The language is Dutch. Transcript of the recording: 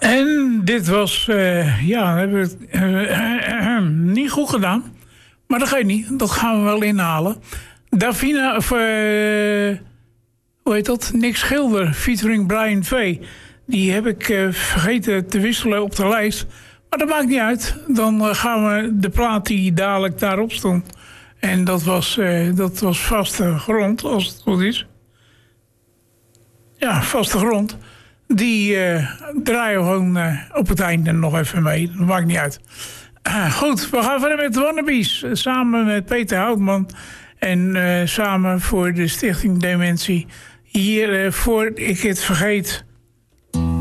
En dit was, ja, hebben we het niet goed gedaan. Maar dat geeft niet, dat gaan we wel inhalen. Davina, of hoe heet dat? Nick Schilder, featuring Brian V. Die heb ik vergeten te wisselen op de lijst. Maar dat maakt niet uit. Dan gaan we de plaat die dadelijk daarop stond. En dat was vaste grond, als het goed is. Ja, vaste grond. Die draaien we gewoon op het einde nog even mee. Dat maakt niet uit. Goed, we gaan verder met de Wannabes. Samen met Peter Houtman. En samen voor de Stichting Dementie. Hier, voor ik het vergeet,